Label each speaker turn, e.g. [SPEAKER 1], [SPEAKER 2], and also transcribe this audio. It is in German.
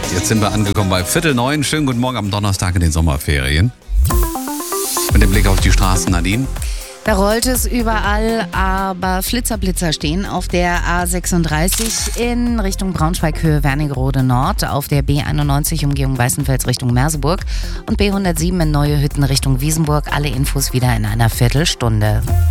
[SPEAKER 1] Jetzt sind wir angekommen bei 8:45. Schönen guten Morgen am Donnerstag in den Sommerferien. Mit dem Blick auf die Straßen, Nadine.
[SPEAKER 2] Da rollt es überall, aber Flitzer stehen auf der A36 in Richtung Braunschweig, Höhe Wernigerode Nord, auf der B91 Umgehung Weißenfels Richtung Merseburg und B107 in Neue Hütten Richtung Wiesenburg. Alle Infos wieder in einer Viertelstunde.